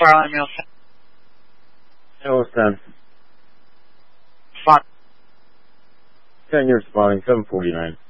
Farland Mail. Yeah, what's 10? Fine. 10, you're responding, 749.